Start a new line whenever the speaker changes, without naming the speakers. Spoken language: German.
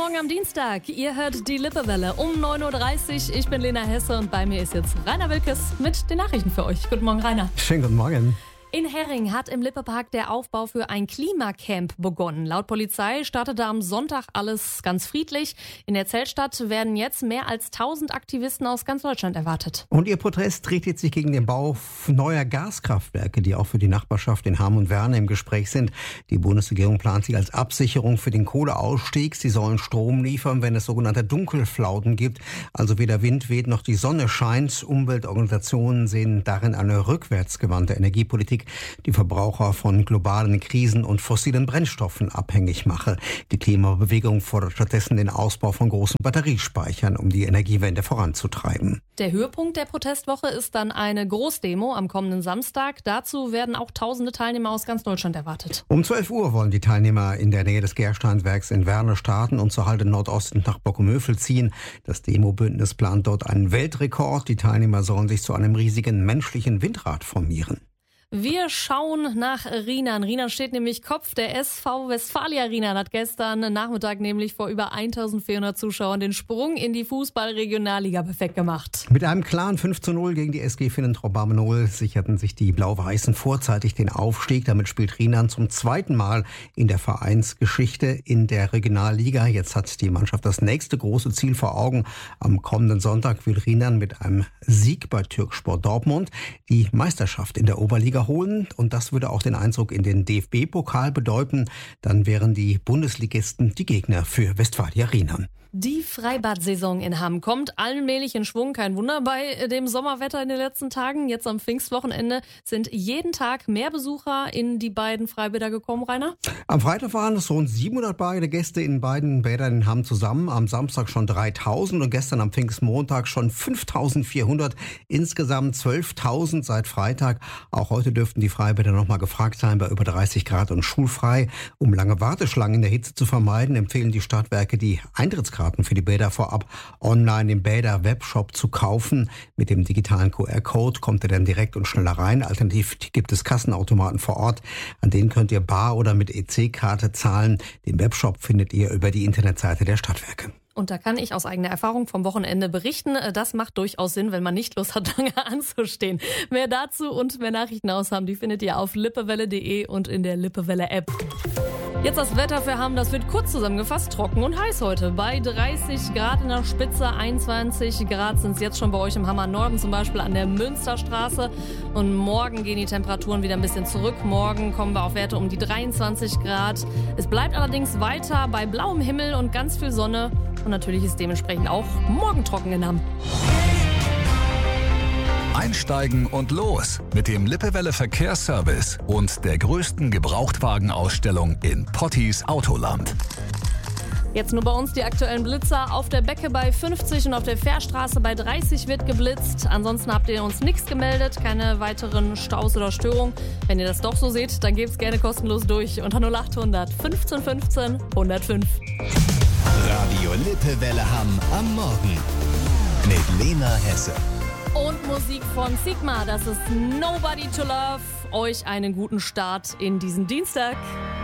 Morgen am Dienstag. Ihr hört die Lippewelle um 9.30 Uhr. Ich bin Lena Hesse und bei mir ist jetzt Rainer Wilkes mit den Nachrichten für euch. Guten Morgen, Rainer.
Schönen guten Morgen.
In Herring hat im Lippepark der Aufbau für ein Klimacamp begonnen. Laut Polizei startete am Sonntag alles ganz friedlich. In der Zeltstadt werden jetzt mehr als 1000 Aktivisten aus ganz Deutschland erwartet.
Und ihr Protest richtet sich gegen den Bau neuer Gaskraftwerke, die auch für die Nachbarschaft in Hamm und Werne im Gespräch sind. Die Bundesregierung plant sie als Absicherung für den Kohleausstieg. Sie sollen Strom liefern, wenn es sogenannte Dunkelflauten gibt, also weder Wind weht noch die Sonne scheint. Umweltorganisationen sehen darin eine rückwärtsgewandte Energiepolitik, die Verbraucher von globalen Krisen und fossilen Brennstoffen abhängig mache. Die Klimabewegung fordert stattdessen den Ausbau von großen Batteriespeichern, um die Energiewende voranzutreiben.
Der Höhepunkt der Protestwoche ist dann eine Großdemo am kommenden Samstag. Dazu werden auch tausende Teilnehmer aus ganz Deutschland erwartet.
Um 12 Uhr wollen die Teilnehmer in der Nähe des Gersteinwerks in Werne starten und zur Halde Nordosten nach Bockumövel ziehen. Das Demobündnis plant dort einen Weltrekord. Die Teilnehmer sollen sich zu einem riesigen menschlichen Windrad formieren.
Wir schauen nach Rienan. Rienan steht nämlich Kopf. Der SV Westfalia Rienan hat gestern Nachmittag nämlich vor über 1400 Zuschauern den Sprung in die Fußball-Regionalliga perfekt gemacht.
Mit einem klaren 5:0 gegen die SG Finnentrop-Barmenol sicherten sich die Blau-Weißen vorzeitig den Aufstieg. Damit spielt Rienan zum zweiten Mal in der Vereinsgeschichte in der Regionalliga. Jetzt hat die Mannschaft das nächste große Ziel vor Augen. Am kommenden Sonntag will Rienan mit einem Sieg bei Türkspor Dortmund die Meisterschaft in der Oberliga holen, und das würde auch den Einzug in den DFB-Pokal bedeuten. Dann wären die Bundesligisten die Gegner für Westfalia Rienan.
Die Freibad-Saison in Hamm kommt allmählich in Schwung. Kein Wunder bei dem Sommerwetter in den letzten Tagen. Jetzt am Pfingstwochenende sind jeden Tag mehr Besucher in die beiden Freibäder gekommen, Rainer?
Am Freitag waren es rund 700 Badegäste in beiden Bädern in Hamm zusammen. Am Samstag schon 3000 und gestern am Pfingstmontag schon 5400. Insgesamt 12.000 seit Freitag. Auch heute dürften die Freibäder noch mal gefragt sein bei über 30 Grad und schulfrei. Um lange Warteschlangen in der Hitze zu vermeiden, empfehlen die Stadtwerke, die Eintrittskarten für die Bäder vorab online im Bäder-Webshop zu kaufen. Mit dem digitalen QR-Code kommt ihr dann direkt und schneller rein. Alternativ gibt es Kassenautomaten vor Ort, an denen könnt ihr bar oder mit EC-Karte zahlen. Den Webshop findet ihr über die Internetseite der Stadtwerke.
Und da kann ich aus eigener Erfahrung vom Wochenende berichten. Das macht durchaus Sinn, wenn man nicht Lust hat, lange anzustehen. Mehr dazu und mehr Nachrichten aus Hamm, die findet ihr auf lippewelle.de und in der Lippewelle-App. Jetzt das Wetter für Hamm, das wird kurz zusammengefasst trocken und heiß heute. Bei 30 Grad in der Spitze, 21 Grad sind es jetzt schon bei euch im Hammer Norden, zum Beispiel an der Münsterstraße. Und morgen gehen die Temperaturen wieder ein bisschen zurück. Morgen kommen wir auf Werte um die 23 Grad. Es bleibt allerdings weiter bei blauem Himmel und ganz viel Sonne. Und natürlich ist dementsprechend auch morgen trocken in Hamm.
Einsteigen und los mit dem Lippewelle Verkehrsservice und der größten Gebrauchtwagenausstellung in Pottis Autoland.
Jetzt nur bei uns die aktuellen Blitzer. Auf der Becke bei 50 und auf der Fährstraße bei 30 wird geblitzt. Ansonsten habt ihr uns nichts gemeldet, keine weiteren Staus oder Störungen. Wenn ihr das doch so seht, dann gebt's gerne kostenlos durch unter 0800 15 15 105.
Radio Lippewelle Hamm am Morgen mit Lena Hesse.
Und Musik von Sigma, das ist Nobody to Love. Euch einen guten Start in diesen Dienstag.